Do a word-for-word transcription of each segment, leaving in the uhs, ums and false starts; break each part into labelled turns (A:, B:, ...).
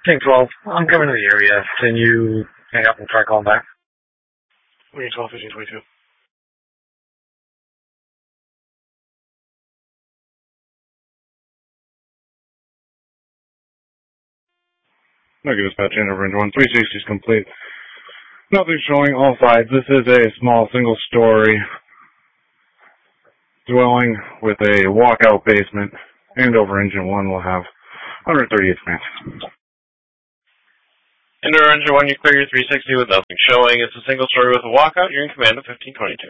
A: Tank twelve, I'm coming to the area. Can you hang up and try calling back?
B: Wing twelve, fifteen twenty-two.
C: Negative dispatch in over into one. three sixty is complete. Nothing showing all sides. This is a small single-story dwelling with a walkout basement, and over engine one will have one hundred thirty-eight fans.
D: Into engine one, you clear your three sixty with nothing showing. It's a single story with a walkout. You're in command of fifteen twenty-two.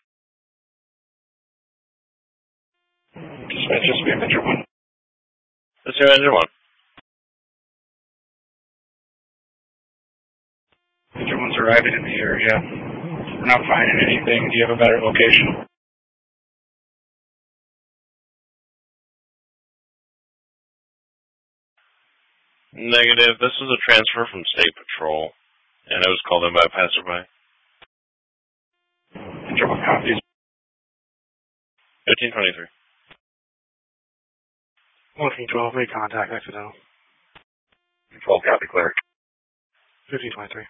B: Dispatch, this will be engine one.
D: This is engine one.
B: Engine one's arriving in the area. We're not finding anything. Do you have a better location?
D: Negative. This was a transfer from State Patrol, and it was called in by a passerby.
B: Engine one copies.
D: fifteen twenty-three.
B: Looking twelve, make contact, accidental.
A: twelve, copy, clear.
B: fifteen twenty-three.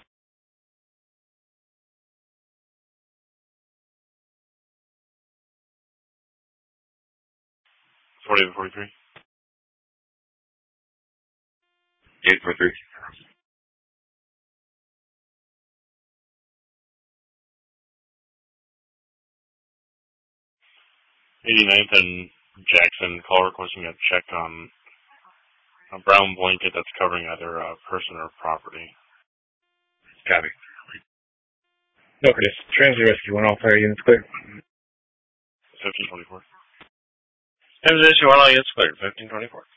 D: forty to forty-three.
A: eight four three.
D: eighty-ninth and Jackson, call requesting a check on a brown blanket that's covering either a person or property.
A: Copy.
C: Notice. Transit rescue one, all fire units clear.
D: fifteen twenty-four. Transit issue one, all units cleared. fifteen twenty-four.